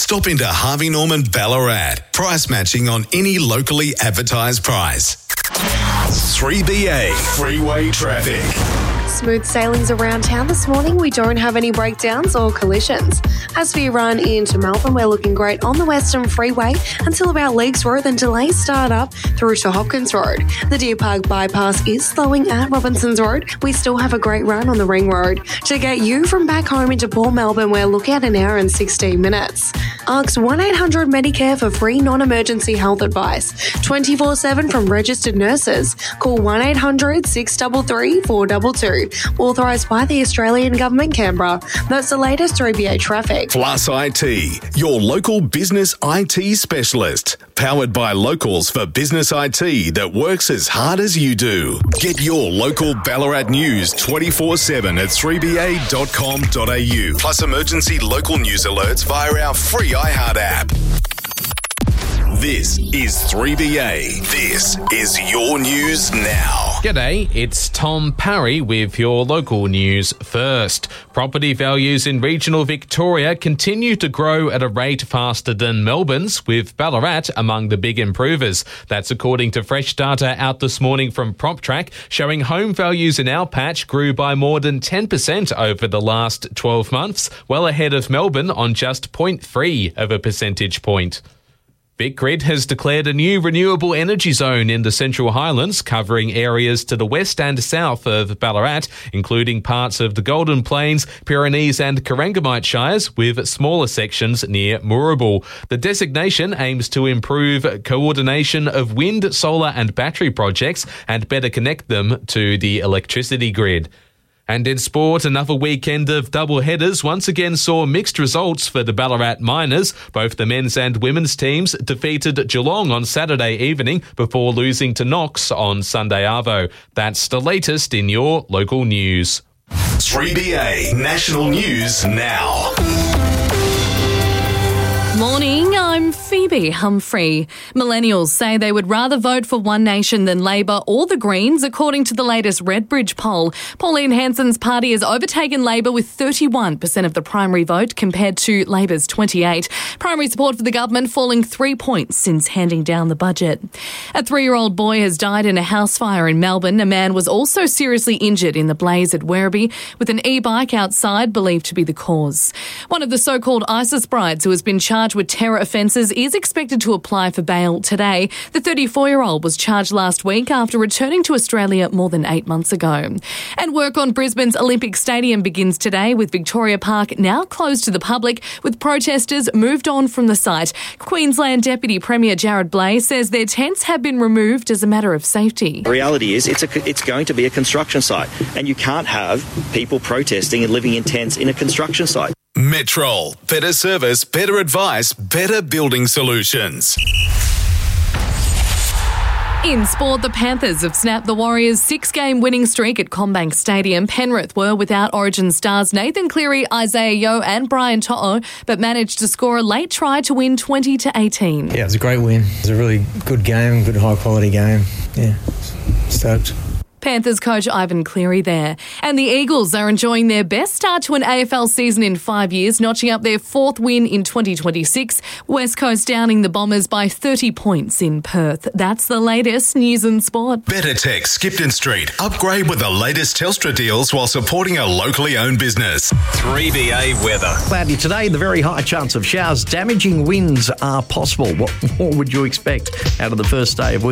Stop into Harvey Norman Ballarat. Price matching on any locally advertised price. 3BA Freeway Traffic. Smooth sailings around town this morning. We don't have any breakdowns or collisions. As for your run into Melbourne, we're looking great on the Western Freeway until about Lakes Road, then delays start up through to Hopkins Road. The Deer Park bypass is slowing at Robinsons Road. We still have a great run on the Ring Road. To get you from back home into Port Melbourne, we're looking at an hour and 16 minutes. Ask 1-800-MEDICARE for free non-emergency health advice. 24/7 from registered nurses. Call 1-800-633-422. Authorised by the Australian Government, Canberra. That's the latest 3BA traffic. Plus IT, your local business IT specialist. Powered by locals for business IT that works as hard as you do. Get your local Ballarat news 24/7 at 3ba.com.au. Plus emergency local news alerts via our free iHeart app. This is 3BA. This is your news now. G'day, it's Tom Parry with your local news first. Property values in regional Victoria continue to grow at a rate faster than Melbourne's, with Ballarat among the big improvers. That's according to fresh data out this morning from PropTrack, showing home values in our patch grew by more than 10% over the last 12 months, well ahead of Melbourne on just 0.3 of a percentage point. VicGrid has declared a new renewable energy zone in the Central Highlands, covering areas to the west and south of Ballarat, including parts of the Golden Plains, Pyrenees and Corangamite Shires, with smaller sections near Moorabool. The designation aims to improve coordination of wind, solar and battery projects and better connect them to the electricity grid. And in sport, another weekend of double headers once again saw mixed results for the Ballarat Miners. Both the men's and women's teams defeated Geelong on Saturday evening before losing to Knox on Sunday arvo. That's the latest in your local news. 3BA National News Now. Morning, I'm Phoebe Humphrey. Millennials say they would rather vote for One Nation than Labor or the Greens, according to the latest Redbridge poll. Pauline Hanson's party has overtaken Labor with 31% of the primary vote compared to Labor's 28%. Primary support for the government falling 3 points since handing down the budget. A 3-year-old boy has died in a house fire in Melbourne. A man was also seriously injured in the blaze at Werribee, with an e-bike outside believed to be the cause. One of the so-called ISIS brides who has been charged with terror offences is expected to apply for bail today. The 34-year-old was charged last week after returning to Australia more than 8 months ago. And work on Brisbane's Olympic Stadium begins today, with Victoria Park now closed to the public, with protesters moved on from the site. Queensland Deputy Premier Jared Blay says their tents have been removed as a matter of safety. The reality is it's going to be a construction site, and you can't have people protesting and living in tents in a construction site. Metrol. Better service, better advice, better building solutions. In sport, the Panthers have snapped the Warriors' 6-game winning streak at CommBank Stadium. Penrith were without Origin stars Nathan Cleary, Isaiah Yeo and Brian To'o, but managed to score a late try to win 20-18. Yeah, it was a great win. It was a really good game, good high-quality game. Yeah, stoked. Panthers coach Ivan Cleary there. And the Eagles are enjoying their best start to an AFL season in 5 years, notching up their 4th win in 2026. West Coast downing the Bombers by 30 points in Perth. That's the latest news and sport. Better Tech Skipton Street. Upgrade with the latest Telstra deals while supporting a locally owned business. 3BA weather. Cloudy today, the very high chance of showers. Damaging winds are possible. What more would you expect out of the first day of winter?